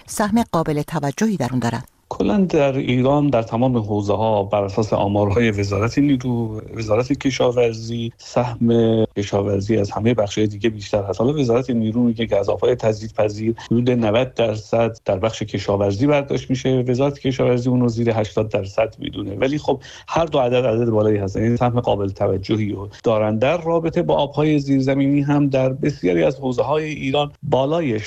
سهم قابل توجهی در اون دارن؟ کلا در ایران در تمام حوزه‌ها بر اساس آمارهای وزارت نیرو، وزارت کشاورزی، سهم کشاورزی از همه بخش‌های دیگه بیشتر هست. حالا وزارت نیرو میگه که از آب‌های تجدیدپذیر حدود 90% در بخش کشاورزی برداشت میشه، وزارت کشاورزی اون رو زیر 80% میدونه. ولی خب هر دو عدد بالایی هستن، این سهم قابل توجهی رو دارن. در رابطه با آب‌های زیرزمینی هم در بسیاری از حوزه‌های ایران بالای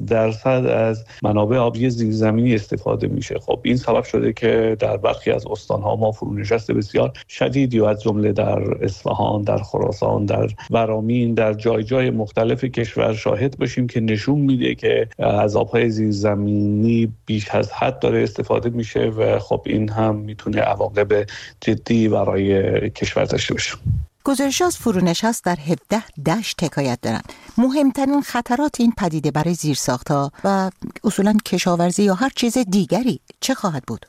60% از منابع آبی زیرزمینی استفاده میشه. خب این سبب شده که در برخی از استان‌ها ما فرونشست بسیار شدیدی و از جمله در اصفهان، در خراسان، در ورامین، در جای مختلف کشور شاهد باشیم که نشون میده که از آب‌های زیرزمینی بیش از حد داره استفاده میشه و خب این هم میتونه عواقب جدی برای کشور داشته باشه. گزارش از فرونشست در 17 دشت حکایت دارند. مهمترین خطرات این پدیده برای زیرساخت‌ها و اصولاً کشاورزی یا هر چیز دیگری چه خواهد بود؟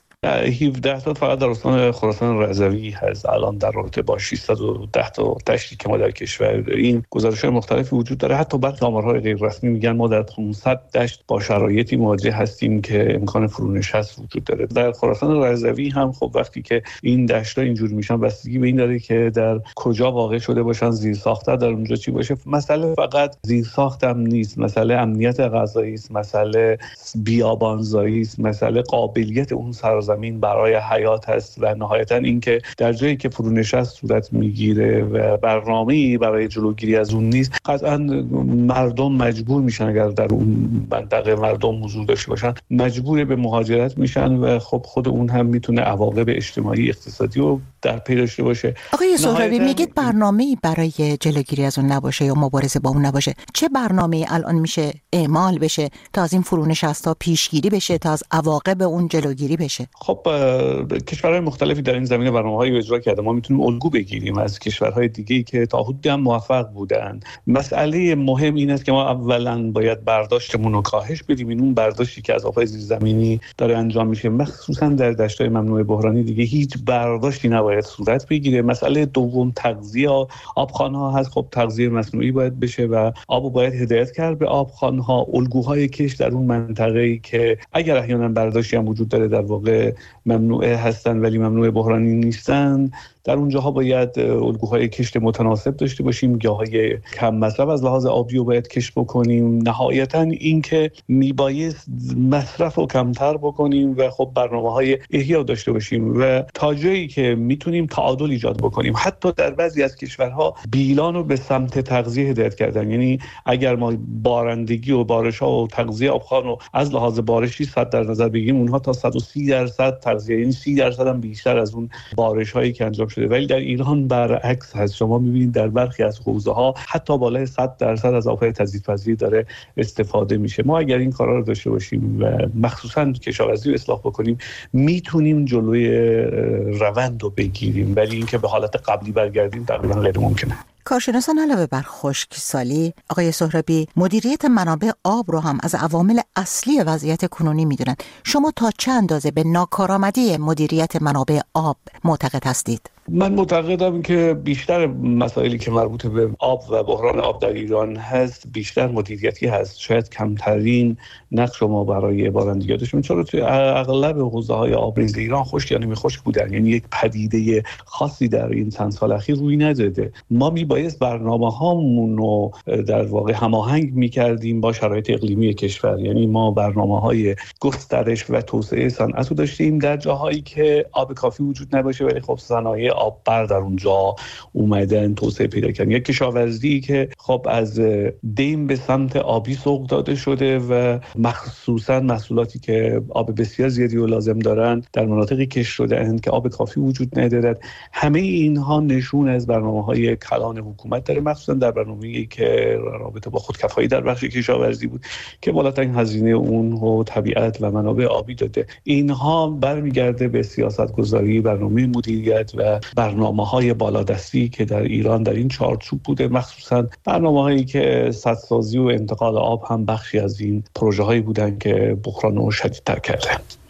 17 تا فقط در استان خراسان رضوی هست. الان در رابطه با 610 تا دشتی که ما در کشور داریم گزارش‌های مختلفی وجود داره. حتی برخی آمارهای غیر رسمی میگن ما در 500 دشت با شرایطی مواجه هستیم که امکان فرونشست وجود داره. در خراسان رضوی هم خب وقتی که این دشت‌ها اینجوری میشن بستگی به این داره که در کجا واقع شده باشن، زیرساخت‌ها در اونجا چی باشه. مسئله فقط زیرساخت هم نیست، مسئله امنیت غذایی است، مسئله بیابانزایی است، مسئله قابلیت اون سرزمین برای حیات هست و نهایتاً اینکه در جایی که فرونشست صورت میگیره و برنامه‌ای برای جلوگیری از اون نیست، قطعاً مردم مجبور میشن اگر در اون منطقه مردم حضور داشته باشن مجبور به مهاجرت میشن و خب خود اون هم میتونه عواقب اجتماعی اقتصادی رو در پی داشته باشه. آقای سهرابی میگید برنامه‌ای برای جلوگیری از اون نباشه یا مبارزه با اون نباشه. چه برنامه‌ای الان میشه اعمال بشه تا از این فرونشست‌ها پیشگیری بشه، تا از عواقب اون جلوگیری بشه؟ خب کشورهای مختلفی در این زمینه برنامه‌هایی اجرا کرده. ما میتونیم الگو بگیریم از کشورهای دیگه‌ای که تا حدودی هم موفق بودن. مسئله مهم این است که ما اولا باید برداشتمون رو کاهش بدیم. اون برداشتی که از آب‌های زیرزمینی داره انجام میشه مخصوصا در دشت‌های ممنوع بحرانی دیگه هیچ برداشتی نباید صورت بگیره. مسئله دوم تغذیه آبخوان‌ها هست. خب تغذیه مصنوعی باید بشه و آبو باید هدایت کرد به آبخوان‌ها. الگوهای کشت در اون منطقه‌ای که اگر احیانا برداشتی هم وجود داره در واقع ممنوعه هستن ولی ممنوع بحرانی نیستن، در اونجاها باید الگوهای کشت متناسب داشته باشیم، گیاهای کم مصرف از لحاظ آبی رو باید کشت بکنیم. نهایتاً این که میبایست مصرف رو کمتر بکنیم و خب برنامه‌های احیا داشته باشیم و تا جایی که میتونیم تعادل ایجاد بکنیم. حتی در بعضی از کشورها بیلان رو به سمت تغذیه هدایت کردن. یعنی اگر ما بارندگی و بارش‌ها و تغذیه آبخوان رو از لحاظ بارشی 100 در نظر بگیریم، اونها تا 130% تغذیه، یعنی 30% هم بیشتر از اون بارش‌هایی که انجام شده. ولی در ایران برعکس هست. شما می‌بینید در برخی از حوزه‌ها حتی بالای 100% از آب‌های تجدیدپذیر داره استفاده میشه. ما اگر این کارا رو داشته باشیم و مخصوصاً کشاورزی رو اصلاح بکنیم میتونیم جلوی روند رو بگیریم، ولی اینکه به حالت قبلی برگردیم تقریباً غیر ممکنه. کارشناسان علاوه بر خشکسالی، آقای سهرابی، مدیریت منابع آب رو هم از عوامل اصلی وضعیت کنونی میدونن. شما تا چه اندازه به ناکارآمدی مدیریت منابع آب معتقد هستید؟ من معتقدم که بیشتر مسائلی که مربوط به آب و بحران آب در ایران هست بیشتر مدیریتی هست. شاید کمترین نقش ما برای بارندگی داشتیم، چون توی اغلب حوزه‌های آبریز ایران خشک یا نمی‌خشک بودن. یعنی یک پدیده خاصی در این چند سال اخیر روی نداده. ما میبایست برنامه‌هامون رو در واقع هماهنگ می‌کردیم با شرایط اقلیمی کشور. یعنی ما برنامه‌های گسترش و توسعه صنعت رو داشتیم در جاهایی که آب کافی وجود نباشه، ولی خب صنایع آب بر در اونجا اومدن توسعه پیدا کردن. یک کشاورزی که خب از دیم به سمت آبی سوق داده شده و مخصوصا محصولاتی که آب بسیار زیادی رو لازم دارن در مناطقی کشت شده اند که آب کافی وجود ندارد. همه اینها نشون از برنامه‌های کلان حکومت داره، مخصوصا در برنامه‌ای که رابطه با خودکفایی در بخش کشاورزی بود که بالاترین هزینه اون رو طبیعت و منابع آبی داده. اینها برمیگرده به سیاست‌گذاری، برنامه مدیریت و برنامه‌های بالادستی که در ایران در این چارچوب بوده، مخصوصا برنامه‌هایی که سدسازی و انتقال آب هم بخشی از این پروژه‌هایی بودن که بحران رو شدیدتر کرده.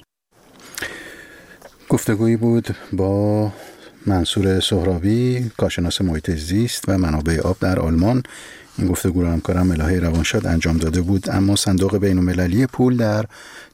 گفتگویی بود با منصور سهرابی، کارشناس محیط زیست و منابع آب در آلمان. این گفتگو رو همکارم الهه روانشاد انجام داده بود. اما صندوق بین‌المللی پول در